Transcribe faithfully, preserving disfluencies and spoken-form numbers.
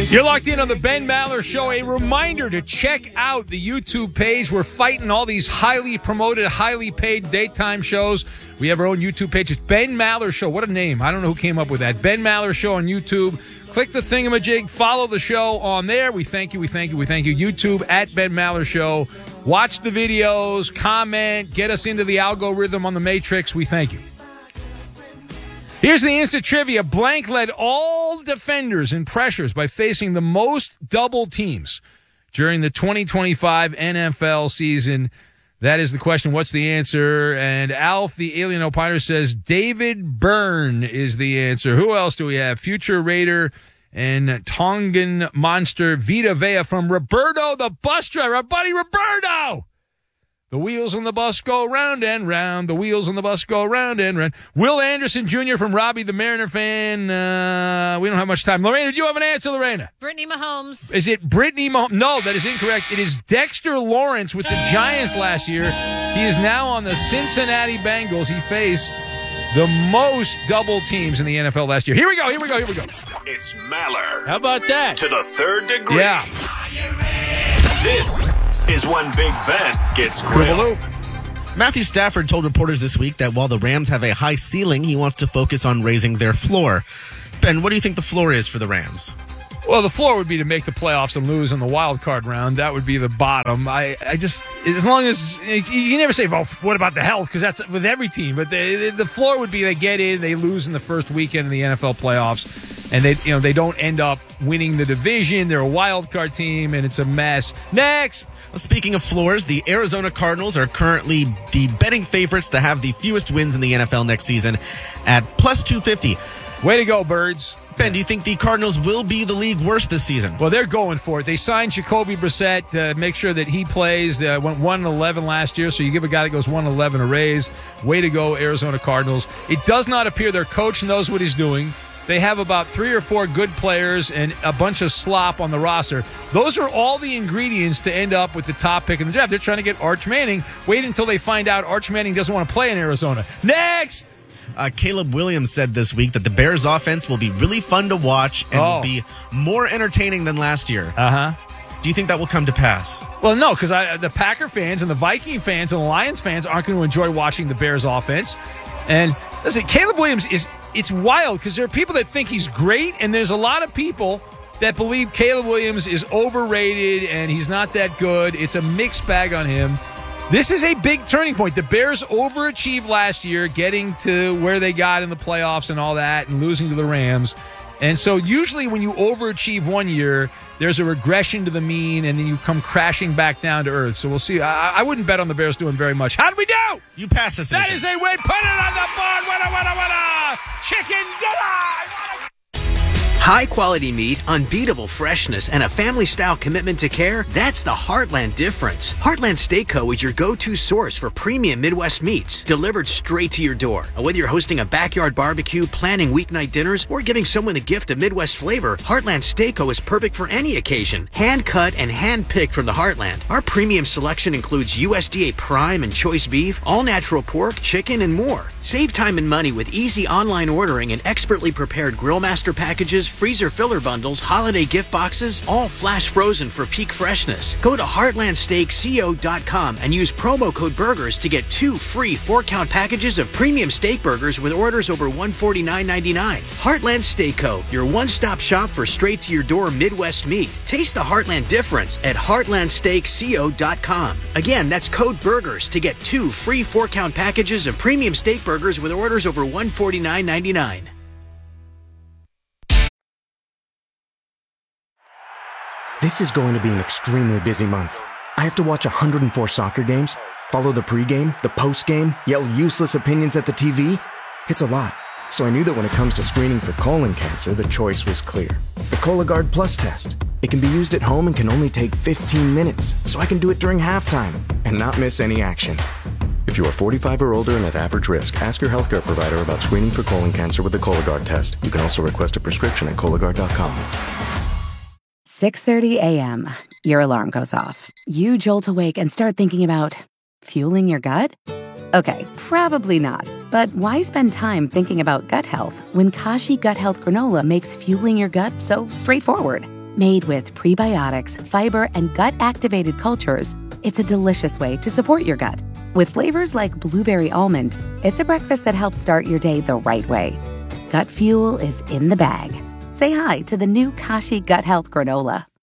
You're locked in on the Ben Maller Show. A reminder to check out the YouTube page. We're fighting all these highly promoted, highly paid daytime shows. We have our own YouTube page. It's Ben Maller Show. What a name. I don't know who came up with that. Ben Maller Show on YouTube. Click the thingamajig. Follow the show on there. We thank you. We thank you. We thank you. YouTube at Ben Maller Show. Watch the videos. Comment. Get us into the algorithm on the Matrix. We thank you. Here's the instant trivia. Blank led all defenders in pressures by facing the most double teams during the twenty twenty-five N F L season. That is the question. What's the answer? And Alf, the alien opiner, says David Byrne is the answer. Who else do we have? Future Raider and Tongan monster Vita Vea from Roberto the bus driver. Our buddy Roberto! The wheels on the bus go round and round. The wheels on the bus go round and round. Will Anderson Junior from Robbie the Mariner fan. Uh, we don't have much time. Lorena, do you have an answer, Lorena? Brittany Mahomes. Is it Brittany Mahomes? No, that is incorrect. It is Dexter Lawrence with the Giants last year. He is now on the Cincinnati Bengals. He faced the most double teams in the N F L last year. Here we go, here we go, here we go. It's Maller. How about that? To the third degree. Yeah. This is when Big Ben gets grilled. Matthew Stafford told reporters this week that while the Rams have a high ceiling, he wants to focus on raising their floor. Ben, what do you think the floor is for the Rams? Well, the floor would be to make the playoffs and lose in the wild card round. That would be the bottom. I, I just, as long as, you can never say, well, what about the health? Because that's with every team. But the, the floor would be they get in, they lose in the first weekend of the N F L playoffs, and they, you know, they don't end up winning the division. They're a wild card team, and it's a mess. Next. Well, speaking of floors, the Arizona Cardinals are currently the betting favorites to have the fewest wins in the N F L next season at plus two fifty. Way to go, Birds. Ben, do you think the Cardinals will be the league worst this season? Well, they're going for it. They signed Jacoby Brissett to make sure that he plays. Uh, went one and eleven last year, so you give a guy that goes one and eleven a raise. Way to go, Arizona Cardinals. It does not appear their coach knows what he's doing. They have about three or four good players and a bunch of slop on the roster. Those are all the ingredients to end up with the top pick in the draft. They're trying to get Arch Manning. Wait until they find out Arch Manning doesn't want to play in Arizona. Next! Uh, Caleb Williams said this week that the Bears' offense will be really fun to watch and oh. will be more entertaining than last year. Uh-huh. Do you think that will come to pass? Well, no, because the Packer fans and the Viking fans and the Lions fans aren't going to enjoy watching the Bears' offense. And listen, Caleb Williams is, it's wild because there are people that think he's great, and there's a lot of people that believe Caleb Williams is overrated and he's not that good. It's a mixed bag on him. This is a big turning point. The Bears overachieved last year, getting to where they got in the playoffs and all that, and losing to the Rams. And so usually when you overachieve one year, there's a regression to the mean, and then you come crashing back down to earth. So we'll see. I, I wouldn't bet on the Bears doing very much. How did we do? You pass this. That is a win. Put it on the board. Winner, winner, winner. Chicken dinner. High-quality meat, unbeatable freshness, and a family-style commitment to care, that's the Heartland difference. Heartland Steak Co. is your go-to source for premium Midwest meats, delivered straight to your door. And whether you're hosting a backyard barbecue, planning weeknight dinners, or giving someone a gift of Midwest flavor, Heartland Steak Co. is perfect for any occasion. Hand-cut and hand-picked from the Heartland. Our premium selection includes U S D A Prime and Choice Beef, all-natural pork, chicken, and more. Save time and money with easy online ordering and expertly prepared Grill Master packages, freezer filler bundles, holiday gift boxes, all flash frozen for peak freshness. Go to heartland steak co dot com and use promo code BURGERS to get two free four-count packages of premium steak burgers with orders over one hundred forty-nine ninety-nine. Heartland Steak Co., your one-stop shop for straight-to-your-door Midwest meat. Taste the Heartland difference at heartland steak co dot com. Again, that's code BURGERS to get two free four-count packages of premium steak burgers with orders over one hundred forty-nine ninety-nine. This is going to be an extremely busy month. I have to watch one hundred four soccer games, follow the pregame, the postgame, yell useless opinions at the T V. It's a lot. So I knew that when it comes to screening for colon cancer, the choice was clear. The Cologuard Plus test. It can be used at home and can only take fifteen minutes, so I can do it during halftime and not miss any action. If you are forty-five or older and at average risk, ask your healthcare provider about screening for colon cancer with the Cologuard test. You can also request a prescription at Cologuard dot com. six thirty a.m. Your alarm goes off. You jolt awake and start thinking about fueling your gut? Okay, probably not. But why spend time thinking about gut health when Kashi Gut Health Granola makes fueling your gut so straightforward? Made with prebiotics, fiber, and gut-activated cultures, it's a delicious way to support your gut. With flavors like blueberry almond, it's a breakfast that helps start your day the right way. Gut Fuel is in the bag. Say hi to the new Kashi Gut Health Granola.